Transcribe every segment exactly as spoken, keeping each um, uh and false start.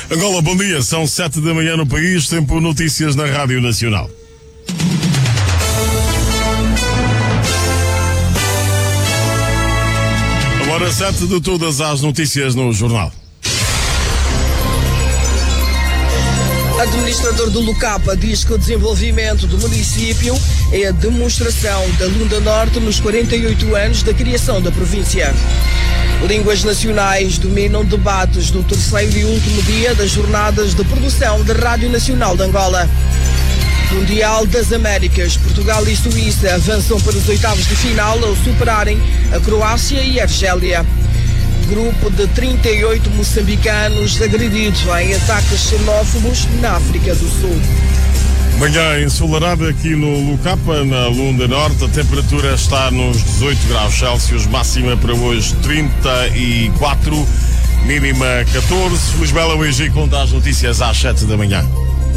Angola, bom dia. São sete da manhã no país. Tempo notícias na Rádio Nacional. Agora sete de todas as notícias no jornal. Administrador do Lucapa diz que o desenvolvimento do município é a demonstração da Lunda Norte nos quarenta e oito anos da criação da província. Línguas nacionais dominam debates do terceiro e último dia das jornadas de produção da Rádio Nacional de Angola. Mundial das Américas, Portugal e Suíça avançam para os oitavos de final ao superarem a Croácia e a Argélia. Grupo de trinta e oito moçambicanos agredidos em ataques xenófobos na África do Sul. Manhã ensolarada aqui no Lucapa, na Lunda Norte. A temperatura está nos dezoito graus Celsius, máxima para hoje trinta e quatro, mínima catorze. Lisbela U E G conta as notícias às sete da manhã.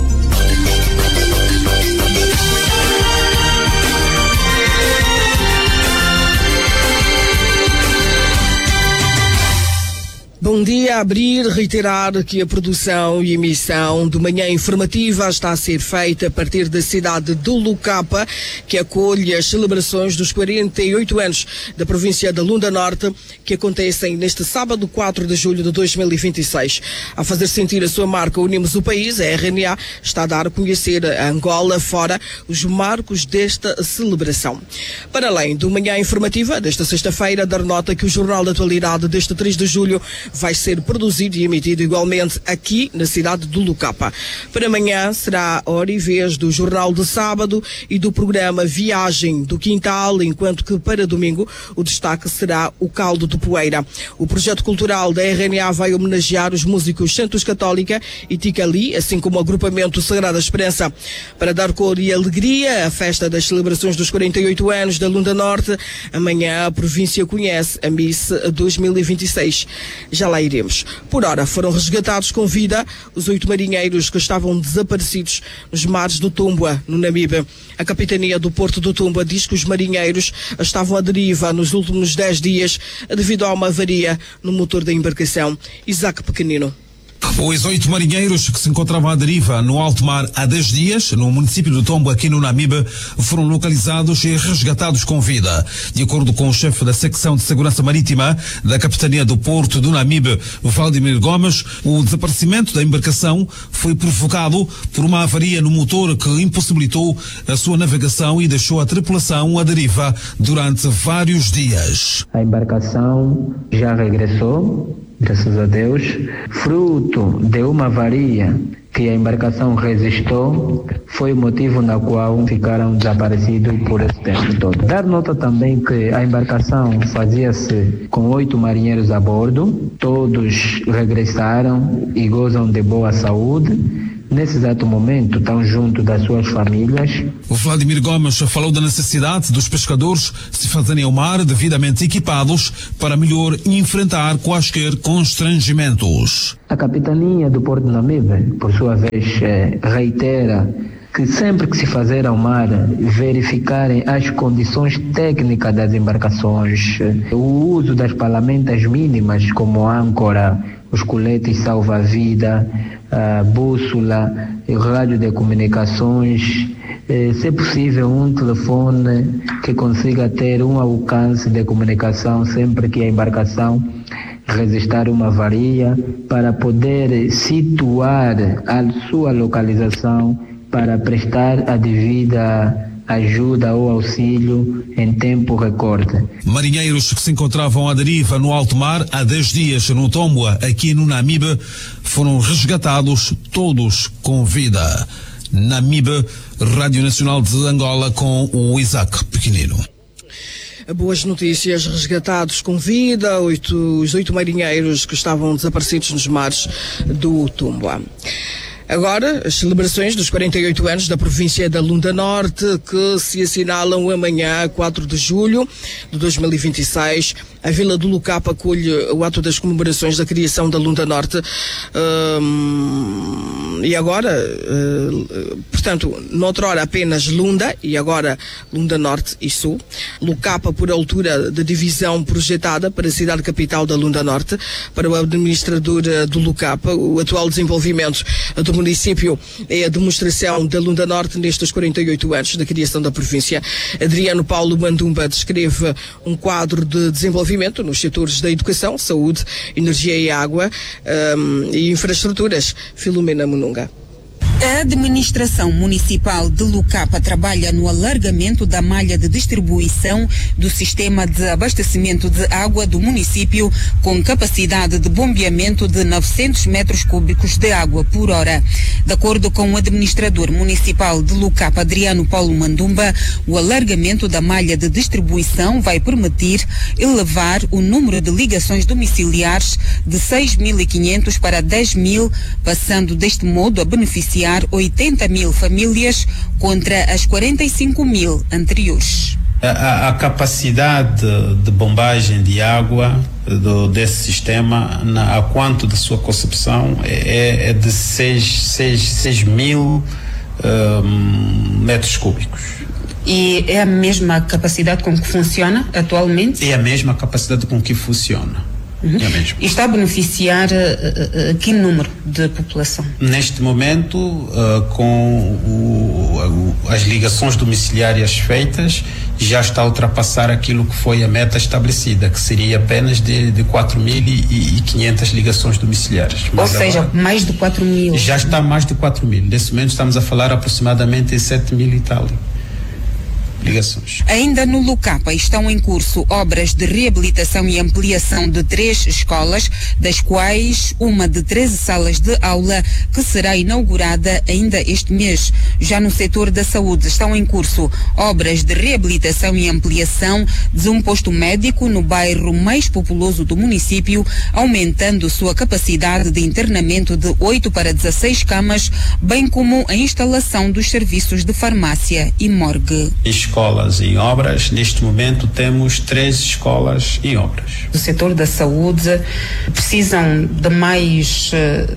Bom dia, abrir, reiterar que a produção e emissão do Manhã Informativa está a ser feita a partir da cidade do Lucapa, que acolhe as celebrações dos quarenta e oito anos da província da Lunda Norte, que acontecem neste sábado, quatro de julho de dois mil e vinte e seis. A fazer sentir a sua marca Unimos o País, a R N A está a dar a conhecer a Angola fora os marcos desta celebração. Para além do Manhã Informativa desta sexta-feira, dar nota que o Jornal da Atualidade deste três de julho vai ser produzido e emitido igualmente aqui na cidade do Lucapa. Para amanhã será a hora e vez do Jornal de Sábado e do programa Viagem do Quintal, enquanto que para domingo o destaque será o Caldo de Poeira. O projeto cultural da R N A vai homenagear os músicos Santos Católica e Ticali, assim como o agrupamento Sagrada Esperança. Para dar cor e alegria à festa das celebrações dos quarenta e oito anos da Lunda Norte, amanhã a província conhece a Miss dois mil e vinte e seis. Já lá iremos. Por ora, foram resgatados com vida os oito marinheiros que estavam desaparecidos nos mares do Tumbua, no Namibe. A capitania do Porto do Tumbua diz que os marinheiros estavam à deriva nos últimos dez dias devido a uma avaria no motor da embarcação. Isaac Pequenino. Os oito marinheiros que se encontravam à deriva no alto mar há dez dias, no município do Tombo, aqui no Namibe, foram localizados e resgatados com vida. De acordo com o chefe da secção de segurança marítima da capitania do Porto do Namibe, Vladimir Gomes, o desaparecimento da embarcação foi provocado por uma avaria no motor que impossibilitou a sua navegação e deixou a tripulação à deriva durante vários dias. A embarcação já regressou, graças a Deus, fruto de uma avaria que a embarcação resistiu, foi o motivo na qual ficaram desaparecidos por esse tempo todo. Dar nota também que a embarcação fazia-se com oito marinheiros a bordo, todos regressaram e gozam de boa saúde. Nesse exato momento, estão junto das suas famílias. O Vladimir Gomes falou da necessidade dos pescadores se fazerem ao mar devidamente equipados para melhor enfrentar quaisquer constrangimentos. A capitania do Porto de Namibe, por sua vez, reitera que sempre que se fazer ao mar, verificarem as condições técnicas das embarcações, o uso das palamentas mínimas como âncora, os coletes salva-vida, a bússola, o rádio de comunicações, eh, se possível um telefone que consiga ter um alcance de comunicação sempre que a embarcação resistir uma avaria, para poder situar a sua localização para prestar a devida ajuda ou auxílio em tempo recorde. Marinheiros que se encontravam à deriva no alto mar há dez dias no Tombua, aqui no Namibe, foram resgatados todos com vida. Namibe, Rádio Nacional de Angola, com o Isaac Pequenino. Boas notícias, resgatados com vida, oito, os oito marinheiros que estavam desaparecidos nos mares do Tumbua. Agora, as celebrações dos quarenta e oito anos da província da Lunda Norte, que se assinalam amanhã, quatro de julho de dois mil e vinte e seis, A Vila do Lucapa acolhe o ato das comemorações da criação da Lunda Norte. Um, e agora, uh, portanto, noutrora apenas Lunda e agora Lunda Norte e Sul. Lucapa por altura de divisão projetada para a cidade capital da Lunda Norte. Para o administrador do Lucapa, o atual desenvolvimento do município é a demonstração da Lunda Norte nestes quarenta e oito anos da criação da província. Adriano Paulo Mandumba descreve um quadro de desenvolvimento nos setores da educação, saúde, energia e água um, e infraestruturas. Filomena Mununga. A administração municipal de Lucapa trabalha no alargamento da malha de distribuição do sistema de abastecimento de água do município, com capacidade de bombeamento de novecentos metros cúbicos de água por hora. De acordo com o administrador municipal de Lucapa, Adriano Paulo Mandumba, o alargamento da malha de distribuição vai permitir elevar o número de ligações domiciliares de seis mil e quinhentos para dez mil, passando deste modo a beneficiar oitenta mil famílias contra as quarenta e cinco mil anteriores. A, a capacidade de bombagem de água do, desse sistema, na, a quanto da sua concepção, é, é de seis mil um, metros cúbicos. E é a mesma capacidade com que funciona atualmente? É a mesma capacidade com que funciona. Uhum. É mesmo. E está a beneficiar uh, uh, que número de população? Neste momento, uh, com o, o, as ligações domiciliárias feitas, já está a ultrapassar aquilo que foi a meta estabelecida, que seria apenas de, de quatro mil e quinhentas ligações domiciliárias. Mas ou seja, agora, mais de quatro mil. Já está mais de quatro mil. Nesse momento estamos a falar aproximadamente de sete mil e tal ligações. Ainda no Lucapa estão em curso obras de reabilitação e ampliação de três escolas, das quais uma de treze salas de aula, que será inaugurada ainda este mês. Já no setor da saúde estão em curso obras de reabilitação e ampliação de um posto médico no bairro mais populoso do município, aumentando sua capacidade de internamento de oito para dezesseis camas, bem como a instalação dos serviços de farmácia e morgue. Escolas em obras, neste momento temos três escolas em obras. Do setor da saúde precisam de mais uh,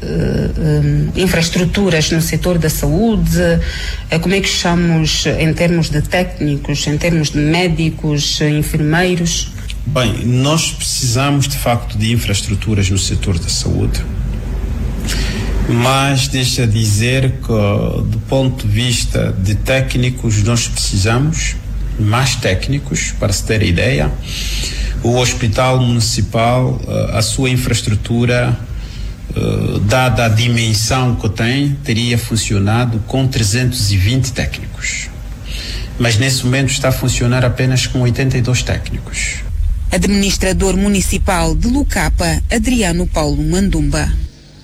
uh, infraestruturas no setor da saúde. Uh, como é que chamamos em termos de técnicos, em termos de médicos, enfermeiros? Bem, nós precisamos de facto de infraestruturas no setor da saúde. Mas deixa dizer que, do ponto de vista de técnicos, nós precisamos mais técnicos. Para se ter ideia, o Hospital Municipal, a sua infraestrutura, dada a dimensão que tem, teria funcionado com trezentos e vinte técnicos. Mas nesse momento está a funcionar apenas com oitenta e dois técnicos. Administrador Municipal de Lucapa, Adriano Paulo Mandumba.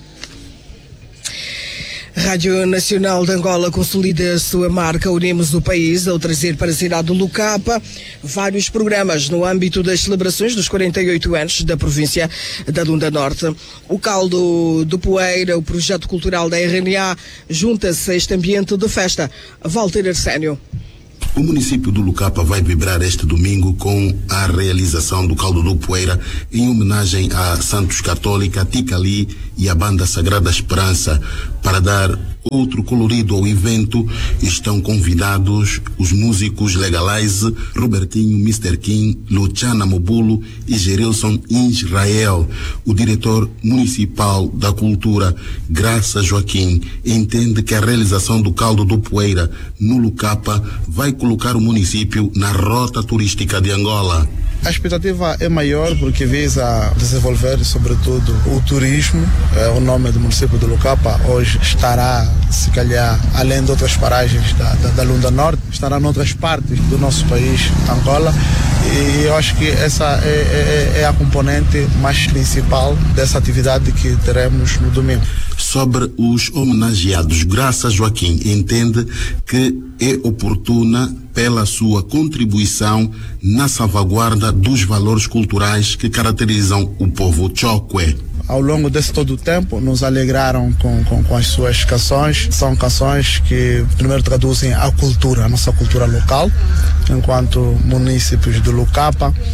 Rádio Nacional de Angola consolida a sua marca Unimos o País ao trazer para a cidade do Lucapa vários programas no âmbito das celebrações dos quarenta e oito anos da província da Lunda Norte. O Caldo do Poeira, o projeto cultural da R N A, junta-se a este ambiente de festa. Walter Arsénio. O município do Lucapa vai vibrar este domingo com a realização do Caldo do Poeira em homenagem a Santos Católica, Ticali e a Banda Sagrada Esperança. Para dar outro colorido ao evento, estão convidados os músicos Legalize, Robertinho, mister Kim, Luciana Mobulo e Gerilson Israel. O diretor municipal da cultura, Graça Joaquim, entende que a realização do Caldo do Poeira no Lucapa vai colocar o município na rota turística de Angola. A expectativa é maior porque visa desenvolver, sobretudo, o turismo. É, o nome do município de Lucapa hoje estará, se calhar, além de outras paragens da, da, da Lunda Norte, estará em outras partes do nosso país, Angola. E eu acho que essa é, é, é a componente mais principal dessa atividade que teremos no domingo. Sobre os homenageados, Graça Joaquim entende que é oportuna pela sua contribuição na salvaguarda dos valores culturais que caracterizam o povo Chokwe. Ao longo desse todo o tempo, nos alegraram com, com, com as suas canções. São canções que, primeiro, traduzem a cultura, a nossa cultura local, enquanto munícipes do Lucapa.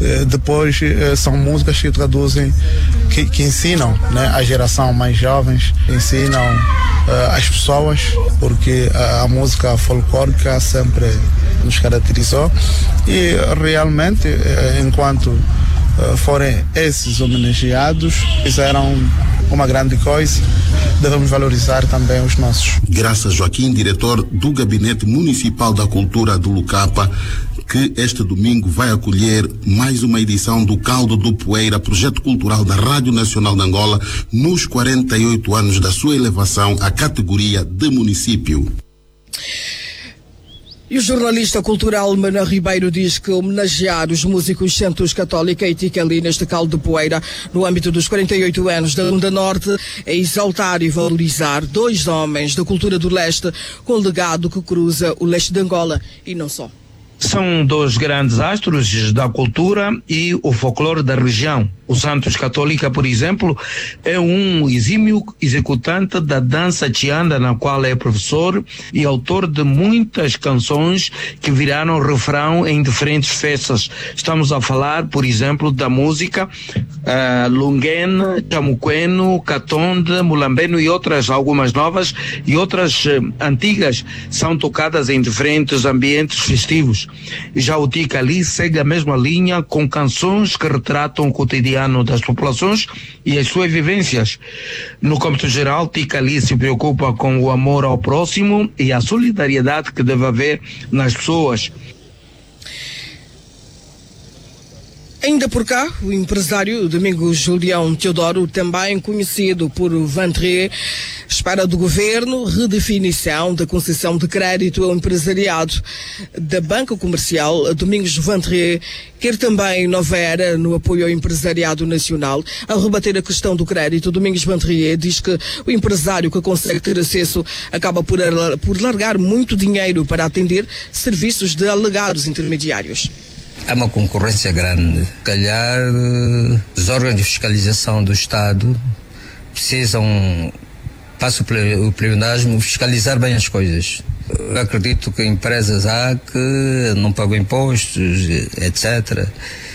Depois são músicas que traduzem, que, que ensinam, né, a geração mais jovens, ensinam uh, as pessoas, porque a, a música folclórica sempre nos caracterizou e realmente, enquanto uh, forem esses homenageados, fizeram uma grande coisa, devemos valorizar também os nossos. Graças Joaquim, diretor do Gabinete Municipal da Cultura do Lucapa, que este domingo vai acolher mais uma edição do Caldo do Poeira, projeto cultural da Rádio Nacional de Angola, nos quarenta e oito anos da sua elevação à categoria de município. E o jornalista cultural Manuel Ribeiro diz que homenagear os músicos Santos Católica e Ticali neste Caldo de Poeira, no âmbito dos quarenta e oito anos da Lunda Norte, é exaltar e valorizar dois homens da cultura do leste com legado que cruza o leste de Angola e não só. São dois grandes astros da cultura e o folclore da região. O Santos Católica, por exemplo, é um exímio executante da dança chianda, na qual é professor e autor de muitas canções que viraram refrão em diferentes festas. Estamos a falar, por exemplo, da música uh, Lunguene, Chamuqueno, Catonde, Mulambeno e outras, algumas novas e outras uh, antigas, são tocadas em diferentes ambientes festivos. Já o Ticali segue a mesma linha, com canções que retratam o cotidiano das populações e as suas vivências. No cômputo geral, Ticali se preocupa com o amor ao próximo e a solidariedade que deve haver nas pessoas. Ainda por cá, o empresário Domingos Julião Teodoro, também conhecido por Vantré, espera do governo redefinição da concessão de crédito ao empresariado da banca comercial. Domingos Vantré quer também nova era no apoio ao empresariado nacional. Ao rebater a questão do crédito, Domingos Vantré diz que o empresário que consegue ter acesso acaba por, por largar muito dinheiro para atender serviços de alegados intermediários. Há uma concorrência grande. Calhar, os órgãos de fiscalização do Estado precisam, passa o pleonasmo, fiscalizar bem as coisas. Eu acredito que empresas há que não pagam impostos, etcétera.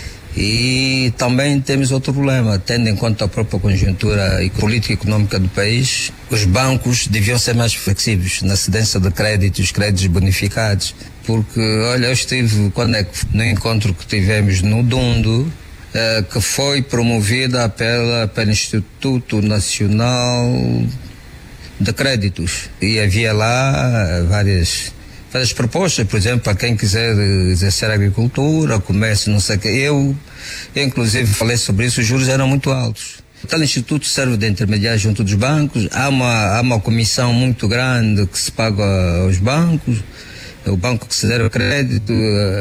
E também temos outro problema, tendo em conta a própria conjuntura e política econômica do país, os bancos deviam ser mais flexíveis na cedência de créditos, créditos bonificados. Porque, olha, eu estive, quando é que, no encontro que tivemos no Dundo, eh, que foi promovida pela, pelo Instituto Nacional de Créditos. E havia lá várias, várias propostas, por exemplo, para quem quiser exercer agricultura, comércio, não sei o que. Eu, eu, inclusive, falei sobre isso, os juros eram muito altos. Tal instituto serve de intermediário junto dos bancos, há uma, há uma comissão muito grande que se paga aos bancos, o banco que se der crédito,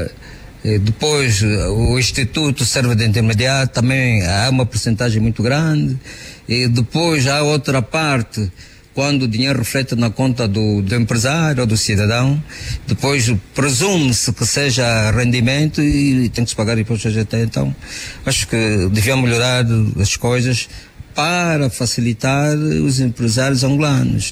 depois o instituto serve de intermediário, também há uma porcentagem muito grande, e depois há outra parte, quando o dinheiro reflete na conta do, do empresário ou do cidadão, depois presume-se que seja rendimento e tem que se pagar impostos até. Então, acho que deviam melhorar as coisas para facilitar os empresários angolanos.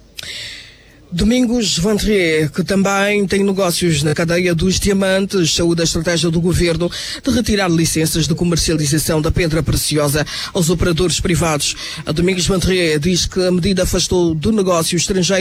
Domingos Vantré, que também tem negócios na cadeia dos diamantes, saúde a estratégia do governo de retirar licenças de comercialização da pedra preciosa aos operadores privados. A Domingos Vantré diz que a medida afastou do negócio estrangeiro